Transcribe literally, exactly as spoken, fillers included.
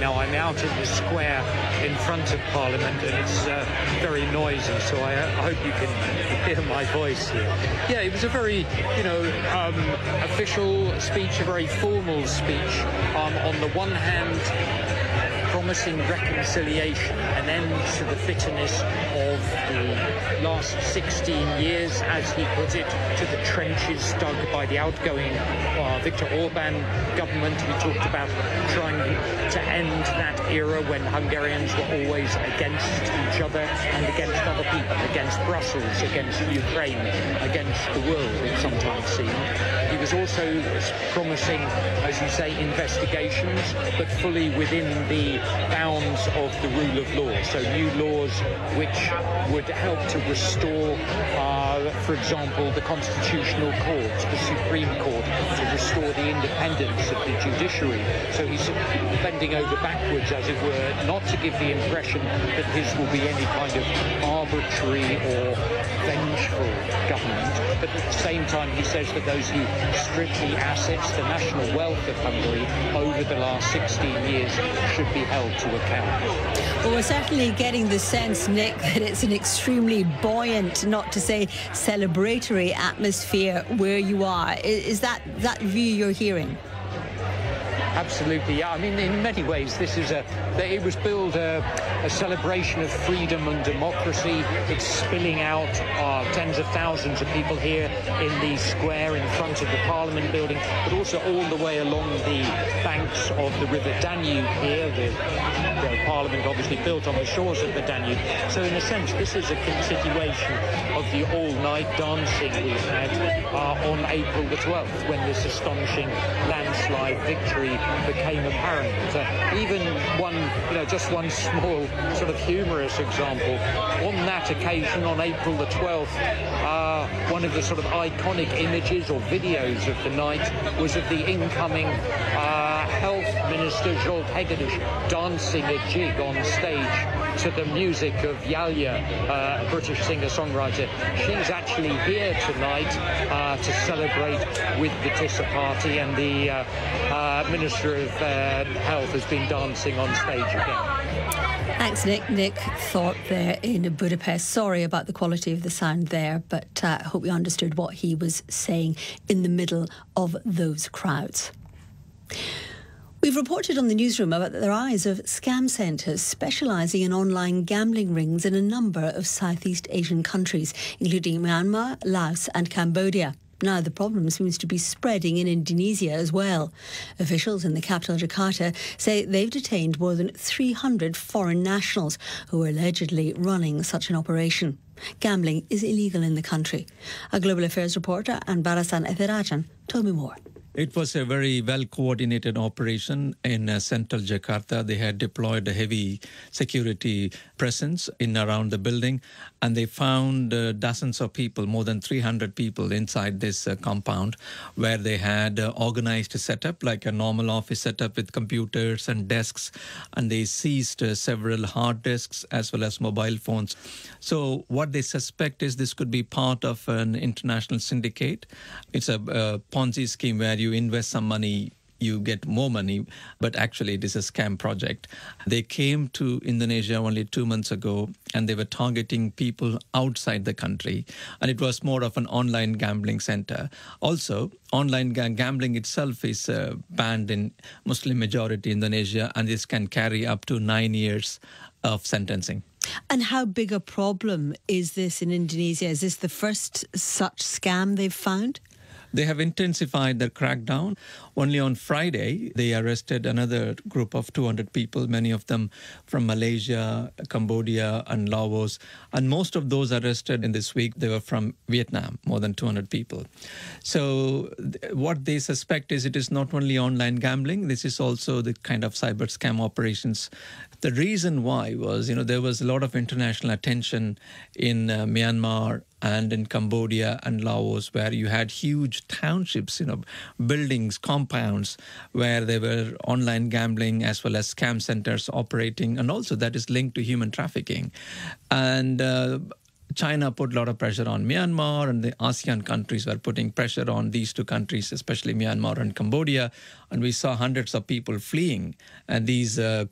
now. I'm out in the square in front of Parliament, and it's uh, very noisy, so I, I hope you can hear my voice here. Yeah, it was a very, you know, um, official speech, a very formal speech. Um, on the one hand, promising reconciliation, an end to the bitterness of the last sixteen years, as he put it, to the trenches dug by the outgoing uh, Viktor Orban government. He talked about trying to end that era when Hungarians were always against each other and against other people, against Brussels, against Ukraine, against the world, it sometimes seemed. He was also promising, as you say, investigations, but fully within the bounds of the rule of law. So new laws which would help to restore, uh, for example, the Constitutional Court, the Supreme Court, to restore the independence of the judiciary. So he's bending over backwards, as it were, not to give the impression that his will be any kind of arbitrary or vengeful government, but at the same time he says that those who strip the assets, the national wealth of Hungary over the last sixteen years should be held to account. Well, we're certainly getting the sense, Nick, that it's an extremely buoyant, not to say celebratory atmosphere where you are. Is that that view you're hearing? Absolutely, yeah. I mean, in many ways, this is a, it was billed a, a celebration of freedom and democracy. It's spilling out uh, tens of thousands of people here in the square in front of the Parliament building, but also all the way along the banks of the River Danube here. The, the Parliament obviously built on the shores of the Danube. So in a sense, this is a continuation of the all-night dancing we had uh, on April the twelfth, when this astonishing landslide victory became apparent. Uh, even one, you know, just one small sort of humorous example. On that occasion, on April the twelfth, uh, one of the sort of iconic images or videos of the night was of the incoming uh, Health Minister Zsolt Hegedűs dancing a jig on stage to the music of Yalya, uh, a British singer-songwriter. She's actually here tonight uh, to celebrate with the Tisza Party, and the uh, uh, Minister of uh, Health has been dancing on stage again. Thanks, Nick. Nick Thorpe there in Budapest. Sorry about the quality of the sound there, but I uh, hope you understood what he was saying in the middle of those crowds. We've reported on the newsroom about the rise of scam centres specialising in online gambling rings in a number of Southeast Asian countries, including Myanmar, Laos and Cambodia. Now, the problem seems to be spreading in Indonesia as well. Officials in the capital, Jakarta, say they've detained more than three hundred foreign nationals who are allegedly running such an operation. Gambling is illegal in the country. Our Global Affairs reporter, Anbarasan Ethirajan, told me more. It was a very well-coordinated operation in uh, central Jakarta. They had deployed a heavy security presence in around the building, and they found uh, dozens of people, more than three hundred people inside this uh, compound, where they had uh, organized a setup, like a normal office setup with computers and desks, and they seized uh, several hard disks as well as mobile phones. So what they suspect is this could be part of an international syndicate. It's a uh, Ponzi scheme where you invest some money, you get more money, but actually it is a scam project. They came to Indonesia only two months ago, and they were targeting people outside the country, and it was more of an online gambling center. Also, online ga- gambling itself is uh, banned in Muslim-majority Indonesia, and this can carry up to nine years of sentencing. And how big a problem is this in Indonesia? Is this the first such scam they've found? They have intensified their crackdown. Only on Friday, they arrested another group of two hundred people, many of them from Malaysia, Cambodia, and Laos. And most of those arrested in this week, they were from Vietnam, more than two hundred people. So th- what they suspect is it is not only online gambling, this is also the kind of cyber scam operations. The reason why was, you know, there was a lot of international attention in uh, Myanmar and in Cambodia and Laos, where you had huge townships, you know, buildings, compounds, where there were online gambling as well as scam centers operating, and also that is linked to human trafficking. And uh, China put a lot of pressure on Myanmar, and the ASEAN countries were putting pressure on these two countries, especially Myanmar and Cambodia. And we saw hundreds of people fleeing and these uh,